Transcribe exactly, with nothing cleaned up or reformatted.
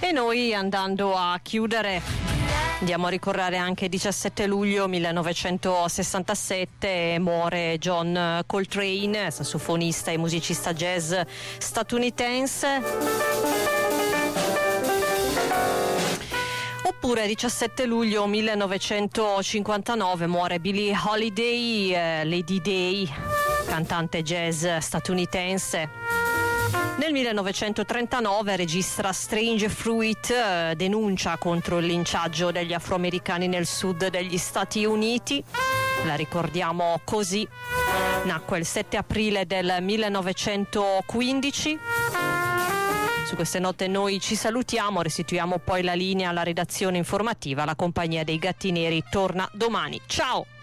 E noi, andando a chiudere, andiamo a ricordare anche diciassette luglio millenovecentosessantasette muore John Coltrane, sassofonista e musicista jazz statunitense. Oppure diciassette luglio millenovecentocinquantanove muore Billie Holiday, eh, Lady Day, cantante jazz statunitense. Nel millenovecentotrentanove registra Strange Fruit, eh, denuncia contro il linciaggio degli afroamericani nel sud degli Stati Uniti. La ricordiamo così. Nacque il sette aprile del millenovecentoquindici. Su queste note noi ci salutiamo, restituiamo poi la linea alla redazione informativa. La compagnia dei Gatti Neri torna domani. Ciao!